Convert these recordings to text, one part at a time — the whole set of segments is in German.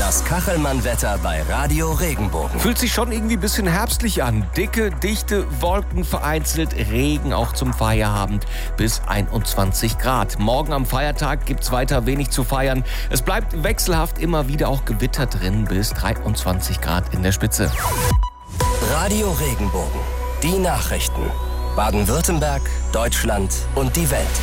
Das Kachelmann-Wetter bei Radio Regenbogen. Fühlt sich schon irgendwie ein bisschen herbstlich an. Dicke, dichte Wolken, vereinzelt Regen auch zum Feierabend bis 21 Grad. Morgen am Feiertag gibt's weiter wenig zu feiern. Es bleibt wechselhaft, immer wieder auch Gewitter drin bis 23 Grad in der Spitze. Radio Regenbogen. Die Nachrichten. Baden-Württemberg, Deutschland und die Welt.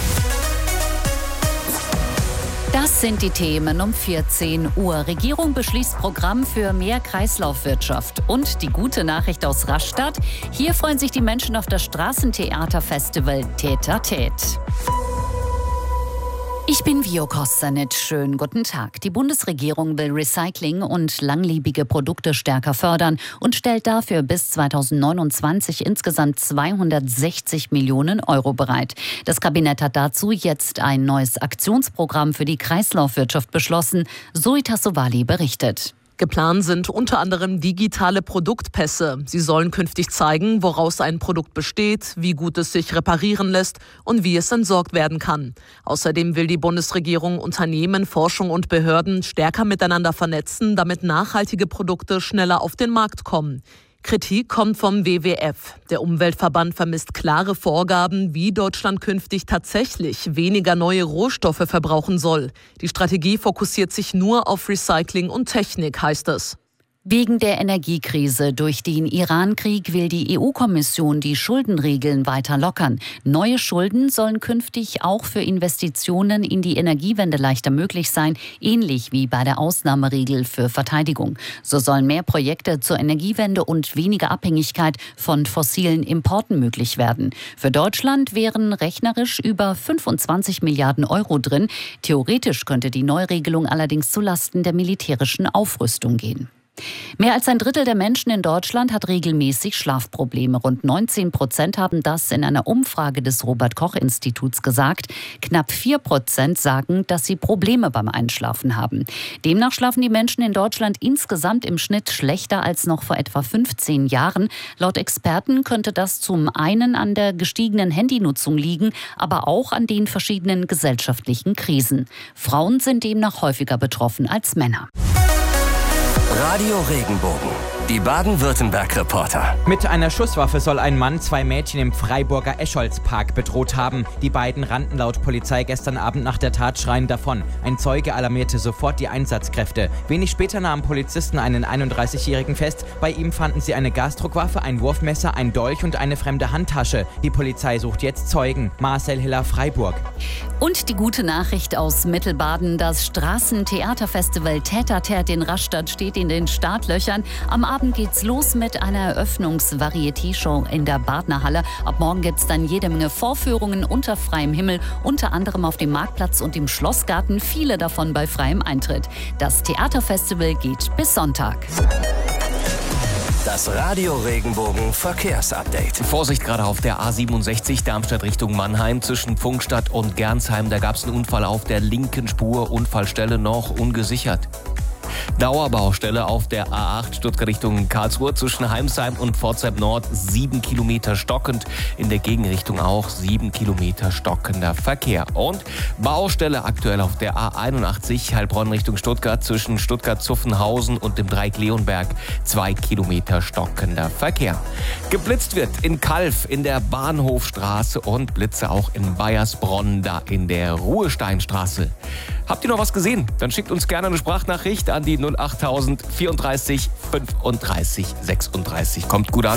Das sind die Themen um 14 Uhr. Regierung beschließt Programm für mehr Kreislaufwirtschaft. Und die gute Nachricht aus Rastatt. Hier freuen sich die Menschen auf das Straßentheaterfestival Tät à Tät. Ich bin Vio Kostanic. Schönen guten Tag. Die Bundesregierung will Recycling und langlebige Produkte stärker fördern und stellt dafür bis 2029 insgesamt 260 Millionen Euro bereit. Das Kabinett hat dazu jetzt ein neues Aktionsprogramm für die Kreislaufwirtschaft beschlossen. Zoe Tassovali berichtet. Geplant sind unter anderem digitale Produktpässe. Sie sollen künftig zeigen, woraus ein Produkt besteht, wie gut es sich reparieren lässt und wie es entsorgt werden kann. Außerdem will die Bundesregierung Unternehmen, Forschung und Behörden stärker miteinander vernetzen, damit nachhaltige Produkte schneller auf den Markt kommen. Kritik kommt vom WWF. Der Umweltverband vermisst klare Vorgaben, wie Deutschland künftig tatsächlich weniger neue Rohstoffe verbrauchen soll. Die Strategie fokussiert sich nur auf Recycling und Technik, heißt es. Wegen der Energiekrise durch den Iran-Krieg will die EU-Kommission die Schuldenregeln weiter lockern. Neue Schulden sollen künftig auch für Investitionen in die Energiewende leichter möglich sein, ähnlich wie bei der Ausnahmeregel für Verteidigung. So sollen mehr Projekte zur Energiewende und weniger Abhängigkeit von fossilen Importen möglich werden. Für Deutschland wären rechnerisch über 25 Milliarden Euro drin. Theoretisch könnte die Neuregelung allerdings zulasten der militärischen Aufrüstung gehen. Mehr als ein Drittel der Menschen in Deutschland hat regelmäßig Schlafprobleme. Rund 19% haben das in einer Umfrage des Robert-Koch-Instituts gesagt. Knapp 4% sagen, dass sie Probleme beim Einschlafen haben. Demnach schlafen die Menschen in Deutschland insgesamt im Schnitt schlechter als noch vor etwa 15 Jahren. Laut Experten könnte das zum einen an der gestiegenen Handynutzung liegen, aber auch an den verschiedenen gesellschaftlichen Krisen. Frauen sind demnach häufiger betroffen als Männer. Radio Regenbogen. Die Baden-Württemberg-Reporter. Mit einer Schusswaffe soll ein Mann 2 Mädchen im Freiburger Escholzpark bedroht haben. Die beiden rannten laut Polizei gestern Abend nach der Tat schreiend davon. Ein Zeuge alarmierte sofort die Einsatzkräfte. Wenig später nahmen Polizisten einen 31-Jährigen fest. Bei ihm fanden sie eine Gasdruckwaffe, ein Wurfmesser, ein Dolch und eine fremde Handtasche. Die Polizei sucht jetzt Zeugen. Marcel Hiller, Freiburg. Und die gute Nachricht aus Mittelbaden. Das Straßentheaterfestival Tät à Tät in Rastatt steht in den Startlöchern. Am Abend geht's los mit einer Eröffnungs-Varieté-Show in der Badner Halle. Ab morgen gibt's dann jede Menge Vorführungen unter freiem Himmel, unter anderem auf dem Marktplatz und im Schlossgarten, viele davon bei freiem Eintritt. Das Theaterfestival geht bis Sonntag. Das Radio Regenbogen Verkehrsupdate. Vorsicht gerade auf der A67 Darmstadt Richtung Mannheim zwischen Pfungstadt und Gernsheim. Da gab es einen Unfall auf der linken Spur, Unfallstelle noch ungesichert. Dauerbaustelle auf der A8 Stuttgart Richtung Karlsruhe zwischen Heimsheim und Pforzheim Nord 7 Kilometer stockend. In der Gegenrichtung auch 7 Kilometer stockender Verkehr. Und Baustelle aktuell auf der A81 Heilbronn Richtung Stuttgart zwischen Stuttgart-Zuffenhausen und dem Dreieck Leonberg 2 Kilometer stockender Verkehr. Geblitzt wird in Calw in der Bahnhofstraße und Blitze auch in Bayersbronn da in der Ruhesteinstraße. Habt ihr noch was gesehen? Dann schickt uns gerne eine Sprachnachricht an die 08000 34 35 36. Kommt gut an.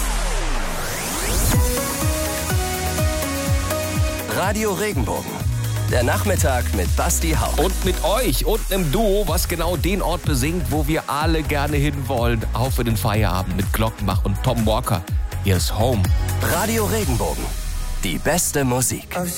Radio Regenbogen. Der Nachmittag mit Basti Hauch. Und mit euch und einem Duo, was genau den Ort besingt, wo wir alle gerne hinwollen. Auch für den Feierabend mit Glockenbach und Tom Walker. Hier ist Home. Radio Regenbogen. Die beste Musik.